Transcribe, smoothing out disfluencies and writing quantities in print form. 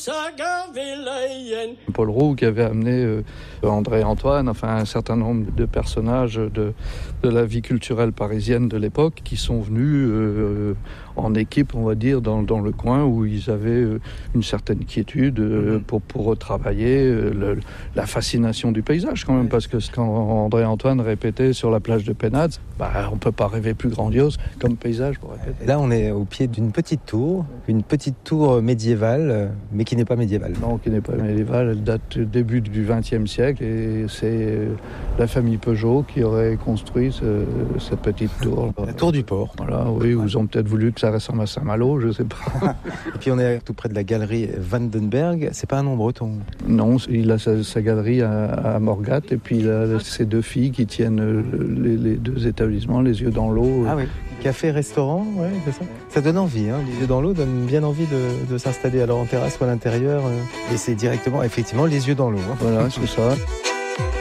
Paul Roux qui avait amené André Antoine, enfin un certain nombre de personnages de la vie culturelle parisienne de l'époque qui sont venus en équipe, on va dire, dans le coin où ils avaient une certaine quiétude pour retravailler la fascination du paysage quand même, parce que quand André Antoine répétait sur la plage de Pénaz, on peut pas rêver plus grandiose comme paysage pour répéter. Là, on est au pied d'une petite tour médiévale, mais qui n'est pas médiévale. Non, qui n'est pas médiévale, elle date du début du XXe siècle et c'est la famille Peugeot qui aurait construit cette petite tour. La tour du port. Voilà, oui, ils ont peut-être voulu que ça ressemble à Saint-Malo, je sais pas. Et puis on est tout près de la galerie Vandenberg, c'est pas un nom breton? Non, il a sa galerie à Morgat et puis il a ses deux filles qui tiennent les deux établissements, les yeux dans l'eau. Ah oui, café-restaurant, ouais, c'est ça. Ça donne envie, hein. Les yeux dans l'eau donnent bien envie de s'installer alors en terrasse ou à l'intérieur. Et c'est directement, effectivement, les yeux dans l'eau. Hein. Voilà, c'est ça.